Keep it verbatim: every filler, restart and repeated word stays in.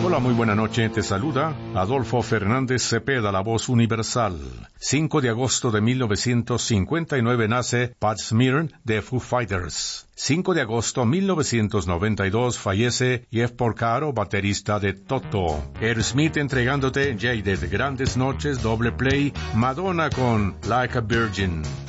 Hola, muy buena noche, te saluda Adolfo Fernández Cepeda, la voz universal. cinco de agosto de mil novecientos cincuenta y nueve nace Pat Smear de Foo Fighters. cinco de agosto de mil novecientos noventa y dos fallece Jeff Porcaro, baterista de Toto. Aerosmith entregándote Jaded, Grandes Noches, doble play, Madonna con Like a Virgin.